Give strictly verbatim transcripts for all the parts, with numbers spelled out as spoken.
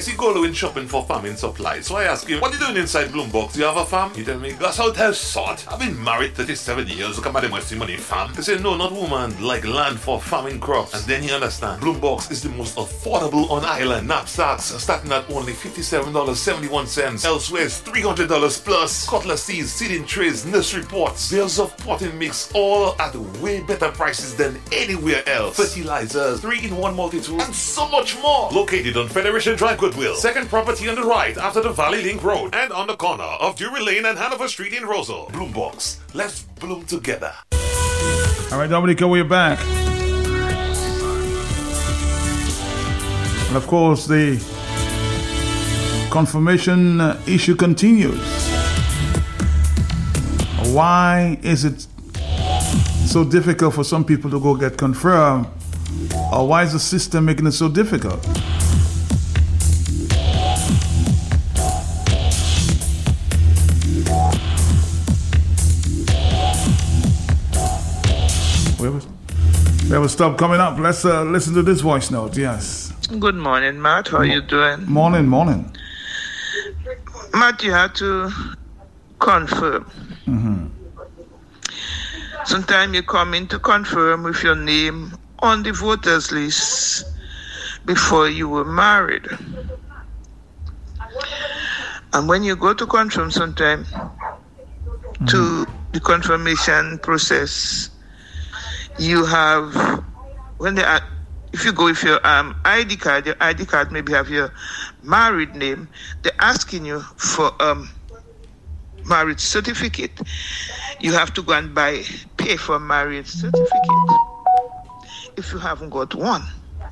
see Golo in shopping for farming supplies. So I ask him, what are you doing inside Bloombox? Do you have a farm? He tell me, Gus, how tell sort. I've been married thirty-seven years. Look at my see money farm. They say, no, not woman, like land for farming crops. And then he understand. Bloombox is the most affordable on island. Knapsacks starting at only fifty-seven dollars and seventy-one cents. Elsewhere it's three hundred dollars plus. Cutlasses, seeding trays, nursery pots, bales of potting mix, all at way better prices than anywhere else. Fertilizers, three in one multi-tool, and so much more. Located on Federation Drive, Goodwill. Second property on the right after the Valley Link Road and on the corner of Drury Lane and Hanover Street in Rosal. Bloombox. Let's bloom together. All right, Dominica, we're back. And of course, the confirmation issue continues. Why is it so difficult for some people to go get confirmed? Or why is the system making it so difficult? We have, a, we have a stop coming up. Let's uh, listen to this voice note. Yes. Good morning, Matt. How are you doing? Morning, morning. Matt, you have to confirm. Mm-hmm. Sometimes you come in to confirm with your name on the voters list before you were married. And when you go to confirm sometime mm-hmm. to the confirmation process, you have, when they are, if you go with your um, I D card, your I D card maybe have your married name, they're asking you for um marriage certificate. You have to go and buy, pay for a marriage certificate if you haven't got one.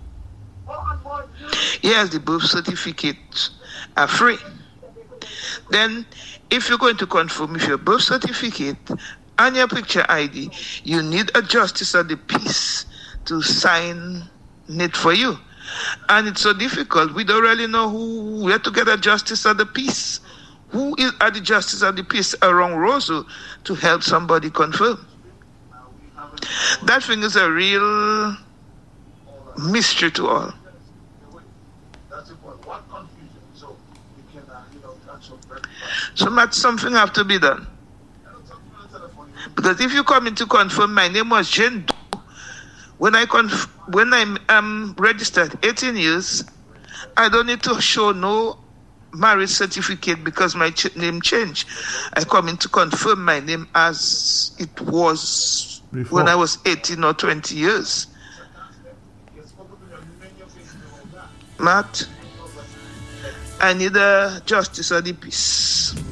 Yes, the birth certificates are free. Then, if you're going to confirm with your birth certificate and your picture I D, you need a justice of the peace to sign it for you. And it's so difficult. We don't really know who, where to get a justice of the peace. Who is at the justice of the peace around Roseau to help somebody confirm? That thing is a real mystery to all. So much something have to be done. Because if you come in to confirm, my name was Jane Doe. When I conf- when I'm um, registered eighteen years, I don't need to show no marriage certificate because my ch- name changed. I come in to confirm my name as it was Before. When I was eighteen or twenty years. Matt, I need a justice of the peace.